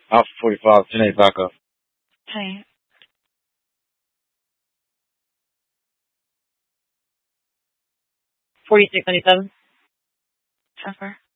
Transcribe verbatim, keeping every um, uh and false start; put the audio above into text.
Alpha forty-five, ten eight backup. Hey. forty-six ninety-seven. Transfer.